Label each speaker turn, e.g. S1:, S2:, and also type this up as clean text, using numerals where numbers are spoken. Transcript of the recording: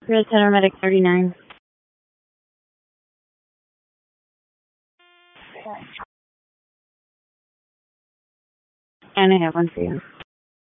S1: Red Center Medic 39. And I have one for you.